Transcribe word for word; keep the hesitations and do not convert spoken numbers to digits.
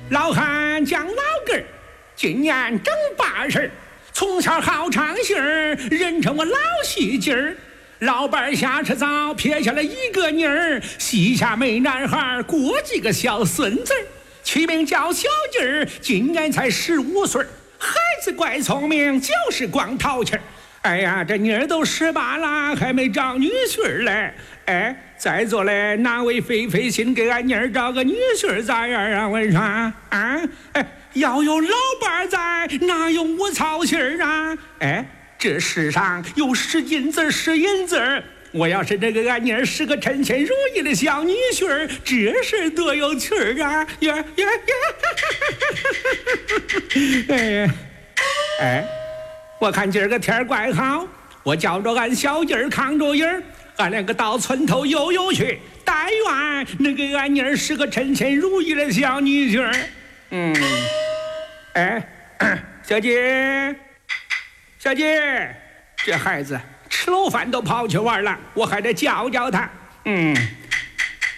老汉讲老根儿，今年正八十，从小好唱戏儿，人称我老戏精儿。老伴儿下车早，撇下了一个妮儿，膝下没男孩，过几个小孙子儿，取名叫小鸡儿，今年才十五岁。孩子怪聪明，就是光淘气儿。哎呀，这妮儿都十八了，还没找女婿儿嘞。哎，在座嘞，哪位费费心给俺妮儿找个女婿儿咋样啊？我说啊，哎，要有老伴儿在，哪有我操心儿啊？哎，这世上有是银子是银子，我要是这个俺妮儿是个称心如意的小女婿儿，这事多有趣儿啊！呀呀呀！哎呀，哎。我看今儿个天儿怪好，我叫着俺小鸡儿扛着影儿，俺两个到村头悠悠去，但愿能给俺妮儿是个称心如意的小女婿儿。嗯，哎，小姐，小姐，这孩子吃了饭都跑去玩了，我还得叫叫他。嗯。